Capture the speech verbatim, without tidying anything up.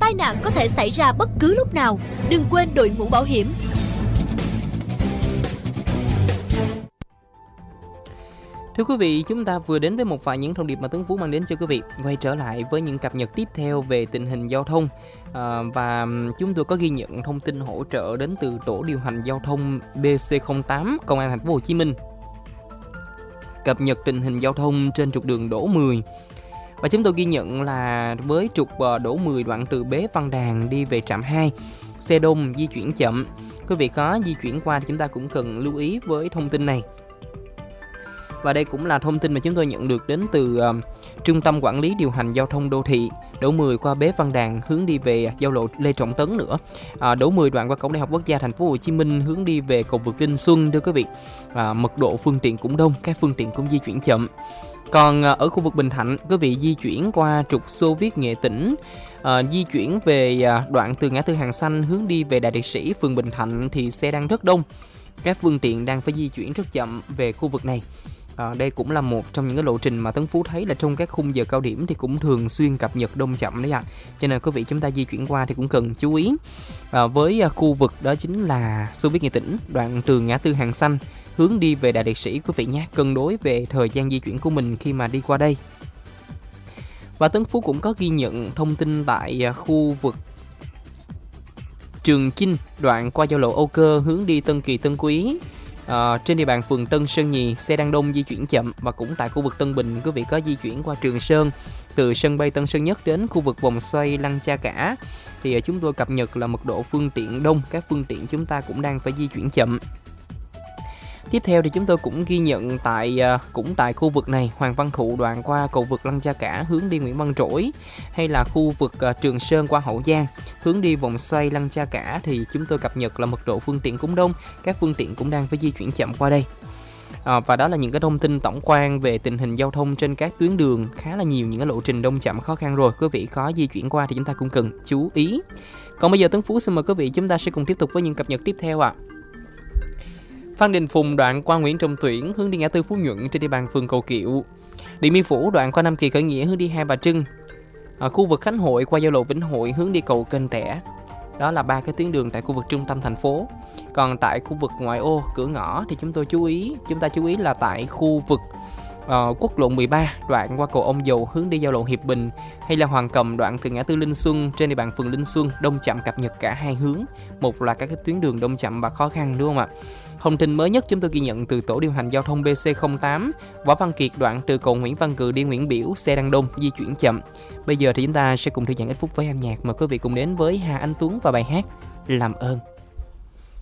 tai nạn có thể xảy ra bất cứ lúc nào. Đừng quên đội mũ bảo hiểm. Thưa quý vị, chúng ta vừa đến với một vài những thông điệp mà Tuấn Phú mang đến cho quý vị. Quay trở lại với những cập nhật tiếp theo về tình hình giao thông. À, và chúng tôi có ghi nhận thông tin hỗ trợ đến từ tổ điều hành giao thông B C không tám Công an thành phố Hồ Chí Minh. Cập nhật tình hình giao thông trên trục đường Đỗ mười. Và chúng tôi ghi nhận là với trục Đỗ mười đoạn từ Bế Văn Đàn đi về trạm hai, xe đông di chuyển chậm. Quý vị có di chuyển qua thì chúng ta cũng cần lưu ý với thông tin này. Và đây cũng là thông tin mà chúng tôi nhận được đến từ uh, Trung tâm Quản lý Điều hành Giao thông Đô thị Đỗ mười qua Bế Văn Đàn hướng đi về giao lộ Lê Trọng Tấn nữa. À, Đỗ mười đoạn qua Cổng Đại học Quốc gia thành phố Hồ Chí Minh hướng đi về cầu vượt Linh Xuân thưa quý vị. À, mật độ phương tiện cũng đông, các phương tiện cũng di chuyển chậm. Còn à, ở khu vực Bình Thạnh, quý vị di chuyển qua trục Xô Viết Nghệ Tĩnh, à, di chuyển về à, đoạn từ ngã tư Hàng Xanh hướng đi về Đại Liệt Sĩ phường Bình Thạnh thì xe đang rất đông. Các phương tiện đang phải di chuyển rất chậm về khu vực này. À, đây cũng là một trong những cái lộ trình mà Tấn Phú thấy là trong các khung giờ cao điểm thì cũng thường xuyên cập nhật đông chậm đấy ạ. À. Cho nên quý vị chúng ta di chuyển qua thì cũng cần chú ý. À, với à, khu vực đó chính là Xô Viết Nghệ Tĩnh, đoạn từ ngã tư Hàng Xanh hướng đi về Đại Liệt Sĩ, quý vị nhé, cân đối về thời gian di chuyển của mình khi mà đi qua đây. Và Tấn Phú cũng có ghi nhận thông tin tại à, khu vực Trường Chinh, đoạn qua giao lộ Âu Cơ hướng đi Tân Kỳ Tân Quý. À, trên địa bàn phường Tân Sơn Nhì, xe đang đông di chuyển chậm. Và cũng tại khu vực Tân Bình, quý vị có di chuyển qua Trường Sơn từ sân bay Tân Sơn Nhất đến khu vực vòng xoay Lăng Cha Cả thì chúng tôi cập nhật là mật độ phương tiện đông, các phương tiện chúng ta cũng đang phải di chuyển chậm. Tiếp theo thì chúng tôi cũng ghi nhận tại cũng tại khu vực này, Hoàng Văn Thụ đoạn qua cầu vượt Lăng Cha Cả hướng đi Nguyễn Văn Trỗi, hay là khu vực Trường Sơn qua Hậu Giang hướng đi vòng xoay Lăng Cha Cả thì chúng tôi cập nhật là mật độ phương tiện cũng đông, các phương tiện cũng đang phải di chuyển chậm qua đây. À, và đó là những cái thông tin tổng quan về tình hình giao thông trên các tuyến đường, khá là nhiều những cái lộ trình đông chậm khó khăn rồi. Quý vị có di chuyển qua thì chúng ta cũng cần chú ý. Còn bây giờ Tấn Phú xin mời quý vị chúng ta sẽ cùng tiếp tục với những cập nhật tiếp theo ạ. À. Phan Đình Phùng đoạn qua Nguyễn Trọng Tuyển hướng đi ngã tư Phú Nhuận trên địa bàn phường Cầu Kiệu. Điện Biên Phủ đoạn qua Nam Kỳ Khởi Nghĩa hướng đi Hai Bà Trưng. Ở khu vực Khánh Hội qua giao lộ Vĩnh Hội hướng đi cầu Kênh Tẻ. Đó là ba cái tuyến đường tại khu vực trung tâm thành phố. Còn tại khu vực ngoại ô cửa ngõ thì chúng tôi chú ý, chúng ta chú ý là tại khu vực uh, quốc lộ mười ba đoạn qua cầu Ông Dầu hướng đi giao lộ Hiệp Bình, hay là Hoàng Cầm đoạn từ ngã tư Linh Xuân trên địa bàn phường Linh Xuân đông chậm cập nhật cả hai hướng. Một là các cái tuyến đường đông chậm và khó khăn đúng không ạ? Thông tin mới nhất chúng tôi ghi nhận từ tổ điều hành giao thông B C không tám, Võ Văn Kiệt đoạn từ cầu Nguyễn Văn Cừ đi Nguyễn Biểu, xe đang đông, di chuyển chậm. Bây giờ thì chúng ta sẽ cùng thư giãn ít phút với âm nhạc. Mời quý vị cùng đến với Hà Anh Tuấn và bài hát Làm Ơn.